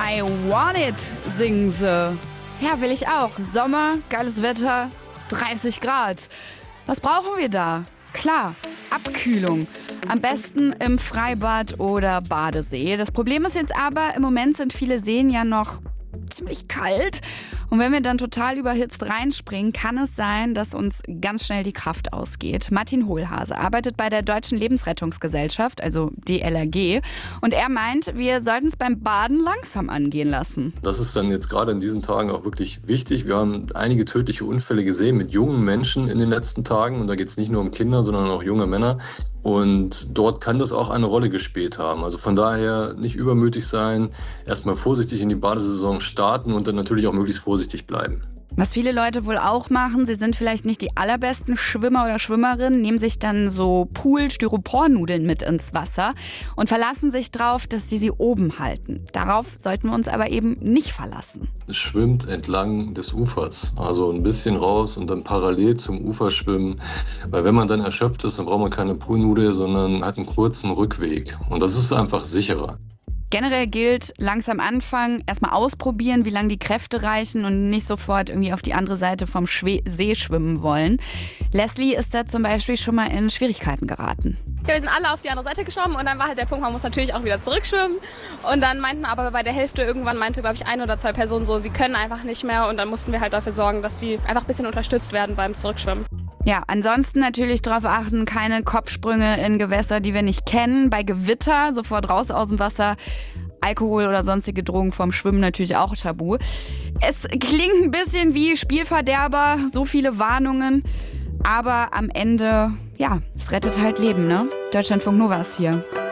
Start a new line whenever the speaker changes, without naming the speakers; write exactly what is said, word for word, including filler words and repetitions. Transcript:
I want it, singen sie. Ja, will ich auch. Sommer, geiles Wetter, dreißig Grad. Was brauchen wir da? Klar, Abkühlung. Am besten im Freibad oder Badesee. Das Problem ist jetzt aber, im Moment sind viele Seen ja noch ziemlich kalt. Und wenn wir dann total überhitzt reinspringen, kann es sein, dass uns ganz schnell die Kraft ausgeht. Martin Hohlhase arbeitet bei der Deutschen Lebensrettungsgesellschaft, also D L R G. Und er meint, wir sollten es beim Baden langsam angehen lassen.
Das ist dann jetzt gerade in diesen Tagen auch wirklich wichtig. Wir haben einige tödliche Unfälle gesehen mit jungen Menschen in den letzten Tagen. Und da geht es nicht nur um Kinder, sondern auch junge Männer. Und dort kann das auch eine Rolle gespielt haben. Also von daher nicht übermütig sein, erstmal vorsichtig in die Badesaison starten und dann natürlich auch möglichst vorsichtig bleiben.
Was viele Leute wohl auch machen, sie sind vielleicht nicht die allerbesten Schwimmer oder Schwimmerinnen, nehmen sich dann so Pool-Styropornudeln mit ins Wasser und verlassen sich drauf, dass die sie oben halten. Darauf sollten wir uns aber eben nicht verlassen.
Schwimmt entlang des Ufers, also ein bisschen raus und dann parallel zum Ufer schwimmen. Weil wenn man dann erschöpft ist, dann braucht man keine Poolnudel, sondern hat einen kurzen Rückweg. Und das ist einfach sicherer.
Generell gilt, langsam anfangen, erstmal ausprobieren, wie lange die Kräfte reichen und nicht sofort irgendwie auf die andere Seite vom Schwe- See schwimmen wollen. Leslie ist da zum Beispiel schon mal in Schwierigkeiten geraten.
Ja, wir sind alle auf die andere Seite geschwommen und dann war halt der Punkt, man muss natürlich auch wieder zurückschwimmen. Und dann meinten aber bei der Hälfte irgendwann meinte, glaube ich, ein oder zwei Personen so, sie können einfach nicht mehr. Und dann mussten wir halt dafür sorgen, dass sie einfach ein bisschen unterstützt werden beim Zurückschwimmen.
Ja, ansonsten natürlich darauf achten, keine Kopfsprünge in Gewässer, die wir nicht kennen. Bei Gewitter sofort raus aus dem Wasser. Alkohol oder sonstige Drogen vorm Schwimmen natürlich auch tabu. Es klingt ein bisschen wie Spielverderber, so viele Warnungen. Aber am Ende, ja, es rettet halt Leben, ne? Deutschlandfunk Nova ist hier.